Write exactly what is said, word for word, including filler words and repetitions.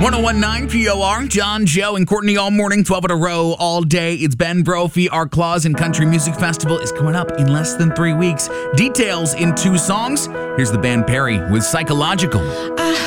one oh one point nine P O R, John, Joe, and Courtney all morning, twelve in a row, all day. It's Ben Brophy. Our Claus and Country Music Festival is coming up in less than three weeks. Details in two songs. Here's the band Perry with Psychological.